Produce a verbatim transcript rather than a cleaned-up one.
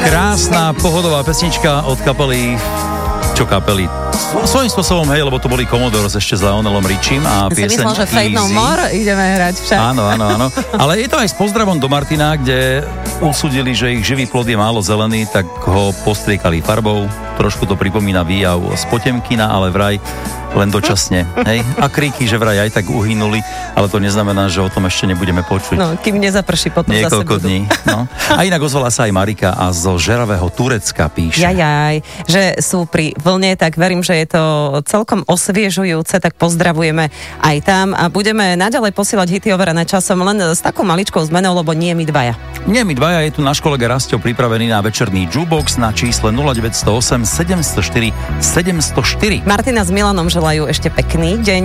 Krásna pohodová pesnička od kapely, čo kapely? Svojím spôsobom, hej, lebo to boli Commodores ešte s Lionelom Richiem a ja pieseň si myslel, že Fate No More ideme hrať však. Áno, áno, áno. Ale je to aj s pozdravom do Martina, kde usúdili, že ich živý plod je málo zelený, tak ho postriekali farbou. Trošku to pripomína výjav z Potemkina, ale vraj len dočasne. Hej? A kríky, že vraj aj tak uhynuli, ale to neznamená, že o tom ešte nebudeme počuť. No, kým nezaprší, potom zase niekoľko budú. dní. No. A inak ozvala sa aj Marika a zo žeravého Turecka píše. Jajaj, že sú pri vlne, tak verím, že je to celkom osviežujúce, tak pozdravujeme aj tam a budeme naďalej posielať hity overené časom len s takou maličkou zmenou, lebo nie my dvaja. Nie my dvaja, je tu náš kolega Rastio pripravený na večerný jukebox na čísle nula deväť nula osem sedem nula štyri sedem nula štyri. Martina s Milanom želajú ešte pekný deň.